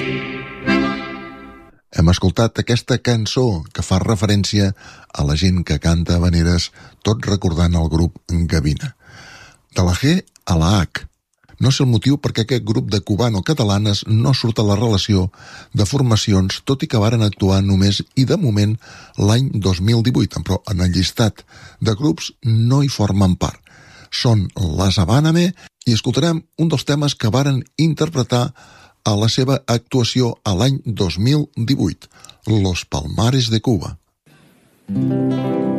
Hem escoltat aquesta cançó que fa referència a la gent que canta habaneres, tot recordant el grup Gavina. De la G a la H. No sé el motiu perquè aquest grup de cubano-catalanes no surt a la relació de formacions, tot i que varen actuar només i de moment l'any 2018, però en el llistat de grups no hi formen part. Són les Habáname i escoltarem un dels temes que varen interpretar a la seva actuació a l'any 2018, Los Palmares de Cuba.